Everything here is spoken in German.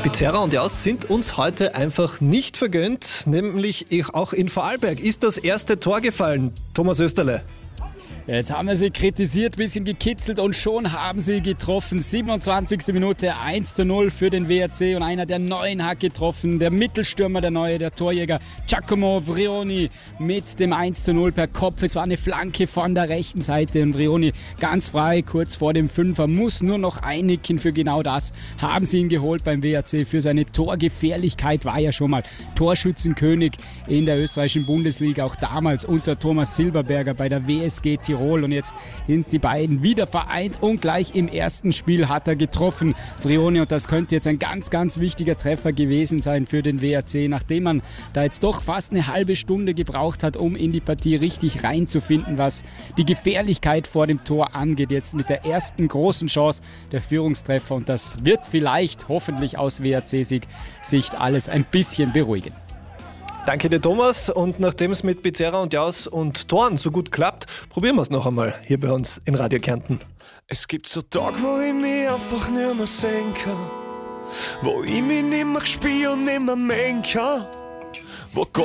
Pizarra und Jaus sind uns heute einfach nicht vergönnt, nämlich auch in Vorarlberg ist das erste Tor gefallen. Thomas Österle. Ja, jetzt haben wir sie kritisiert, bisschen gekitzelt und schon haben sie getroffen. 27. Minute 1:0 für den WRC und einer der Neuen hat getroffen. Der Mittelstürmer, der Neue, der Torjäger Giacomo Vrioni mit dem 1:0 per Kopf. Es war eine Flanke von der rechten Seite und Vrioni ganz frei, kurz vor dem Fünfer, muss nur noch einnicken. Für genau das haben sie ihn geholt beim WRC. Für seine Torgefährlichkeit war er schon mal Torschützenkönig in der österreichischen Bundesliga, auch damals unter Thomas Silberberger bei der WSG Tirol. Und jetzt sind die beiden wieder vereint und gleich im ersten Spiel hat er getroffen, Vrioni, und das könnte jetzt ein ganz, ganz wichtiger Treffer gewesen sein für den WRC, nachdem man da jetzt doch fast eine halbe Stunde gebraucht hat, um in die Partie richtig reinzufinden, was die Gefährlichkeit vor dem Tor angeht. Jetzt mit der ersten großen Chance der Führungstreffer und das wird vielleicht, hoffentlich aus WRC-Sicht alles ein bisschen beruhigen. Danke dir, Thomas. Und nachdem es mit Pizarra und Jaus und Toren so gut klappt, probieren wir es noch einmal hier bei uns in Radio Kärnten. Es gibt so Tage, wo ich mich einfach nicht mehr sehen kann, wo ich mich nicht mehr spüre und nicht mehr mengen kann, wo